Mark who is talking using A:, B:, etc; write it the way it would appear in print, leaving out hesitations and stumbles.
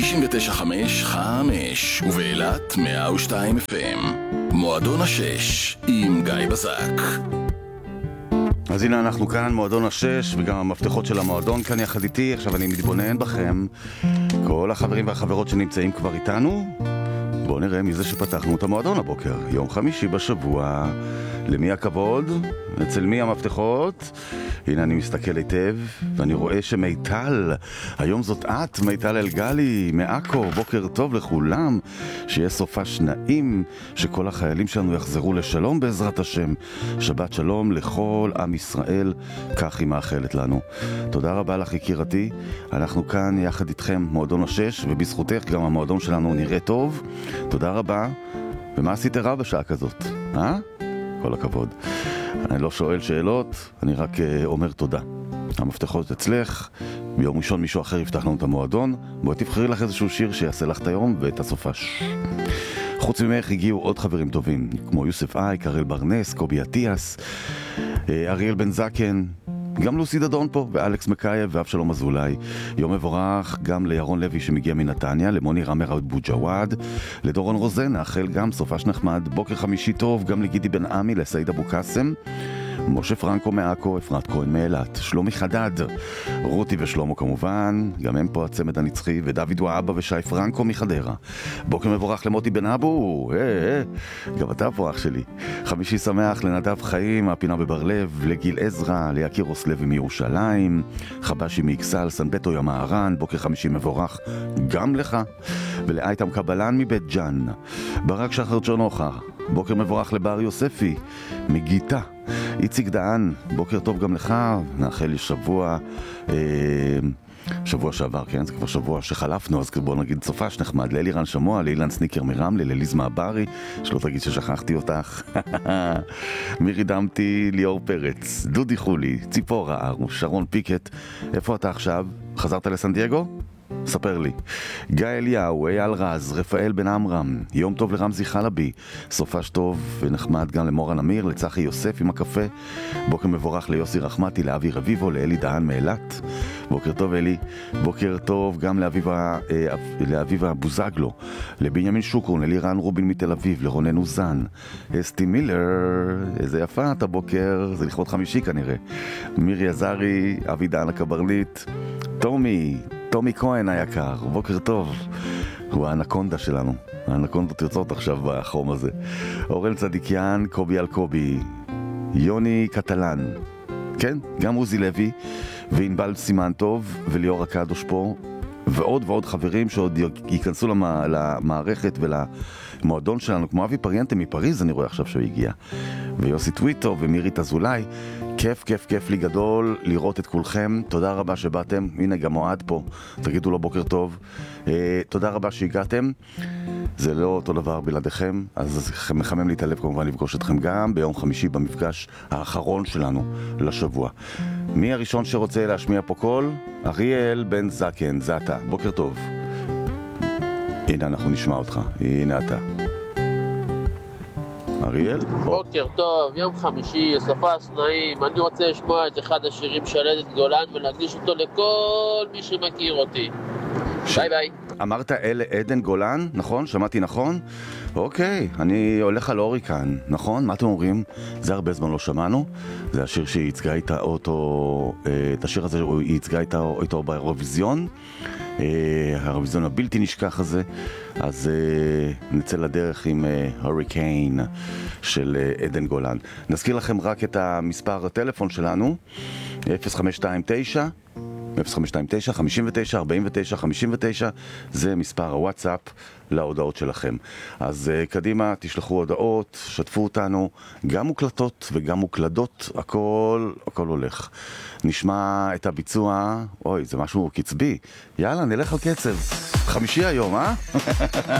A: 99.5 ובאילת 102 FM. מועדון השש עם גיא בזק.
B: אז הנה אנחנו כאן, מועדון השש, וגם המפתחות של המועדון כאן יחד איתי. עכשיו אני מתבונן בכם, כל החברים והחברות שנמצאים כבר איתנו. בואו נראה מי זה שפתחנו את המועדון הבוקר, יום חמישי בשבוע. למי הכבוד? אצל מי המפתחות? הנה אני מסתכל היטב ואני רואה שמיטל, היום זאת את, מיטל אלגלי מעכו. בוקר טוב לכולם, שיהיה סופה שנעים, שכל החיילים שלנו יחזרו לשלום בעזרת השם. שבת שלום לכל עם ישראל, כך היא מאחלת לנו. תודה רבה לך יקירתי, אנחנו כאן יחד איתכם מועדון השש, ובזכותך גם המועדון שלנו נראה טוב. תודה רבה. ומה עשית רע בשעה כזאת? כל הכבוד. אני לא שואל שאלות, אני רק אומר תודה. המפתחות אצלך, ביום ראשון מישהו אחר יפתח לנו את המועדון. בואי תבחרי לך איזשהו שיר שיעשה לך את היום ואת הסופש. חוץ ממך הגיעו עוד חברים טובים, כמו יוסף אייק, אריאל ברנס, קובי אטיאס, אריאל בן זקן, גם לוסי דדון פה, ואלכס מקייב, ואבשלום אזולאי. יום מבורך גם לירון לוי שמגיע מנתניה, למוני רמר אבו ג'וואד, לדורון רוזן, נאחל גם סופש נחמד, בוקר חמישי טוב, גם לגידי בן עמי, לסעיד אבו קסם, משה פרנקו מעכו, אפרת כהן מאילת, שלומי חדד, רותי ושלומו כמובן, גם הם פה הצמד הנצחי, ודוד ואבא ושי פרנקו מחדרה. בוקר מבורך למוטי בן אבו, גם אתה פה אח שלי. חמישי שמח לנדב חיים, הפינה בבר לב, לגיל עזרא, ליקירוס לוי מירושלים, חבשי מאיקסל, סנבטו ימהרן, בוקר חמישי מבורך גם לך, ולאייתם קבלן מבית ג'ן, ברק שחר צ'רנוחה, בוקר מבורך לבר יוספי מגיטה, איציק דהן, בוקר טוב גם לך. נאחל לי שבוע שעבר, כן? זה כבר שבוע שחלפנו, אז בוא נגיד סופש נחמד לאלירן שמוע, לאילן סניקר מרמלה, לליז מהברי, שלא תגיד ששכחתי אותך. מירי דמתי, ליאור פרץ, דודי חולי, ציפורה ארוש, שרון פיקט. איפה אתה עכשיו? חזרת לסן דייגו? ספר לי. גיא אליהו, אייל רז, רפאל בן אמרם, יום טוב לרמזי חלבי, סופש טוב ונחמד גם למורן אמיר, לצחי יוסף עם הקפה, בוקר מבורך ליוסי רחמתי, לאבי רביבו, לאלי דהן מאילת, בוקר טוב אלי, בוקר טוב גם לאביבה בוזגלו, לבנימין שוקרון, ללירן רובין מתל אביב, לרונן אוזן, אסתי מילר, איזה יפה אתה בוקר, זה לכבוד חמישי כנראה, מירי עזרי, אבי דהן הקברנית, תומי כהן היקר, בוקר טוב. הוא האנקונדה שלנו, האנקונדות יוצאות עכשיו בחום הזה. אורן צדיקיאן, קובי על קובי, יוני קטלן, כן, גם עוזי לוי ואינבל סימן טוב וליאור הקדוש פה, ועוד ועוד חברים שעוד ייכנסו למערכת ולמועדון שלנו, כמו אבי פריאנטה מפריז, אני רואה עכשיו שהוא הגיע, ויוסי טוויטו ומירית אזולאי. כיף לי גדול לראות את כולכם. תודה רבה שבאתם. הנה גם מועד פה, תגידו לו בוקר טוב. תודה רבה שהגעתם. זה לא אותו דבר בלעדיכם, אז מחמם לי את הלב כמובן לפגוש אתכם גם ביום חמישי במפגש האחרון שלנו לשבוע. מי הראשון שרוצה להשמיע פה קול? אריאל בן זקן, זה אתה. בוקר טוב. הנה אנחנו נשמע אותך. הנה אתה אריאל.
C: בוקר טוב, יום חמישי, סופש נעים. אני רוצה לשמוע את אחד השירים של עדן גולן ולהקדיש אותו לכל מי שמכיר אותי. ביי ביי.
B: אמרת עדן גולן, נכון? שמעתי נכון? אוקיי, אני הולך על אורי כאן, נכון? מה אתם אומרים? זה הרבה זמן לא שמענו. זה השיר שהיא ייצגה איתה אותו, את השיר הזה היא ייצגה איתו באירוויזיון, האירוויזיון הבלתי נשכח הזה. אז נצא לדרך עם הוריקן של עדן גולן. נזכיר לכם רק את המספר הטלפון שלנו, 0529 0529 59 49 59, זה מספר הוואטסאפ להודעות שלכם. אז קדימה, תשלחו הודעות, שתפו אותנו, גם מוקלטות וגם מוקלדות, הכל הולך. נשמע את הביצוע, אוי, זה משהו קצבי. יאללה, נלך על קצב. חמישי היום,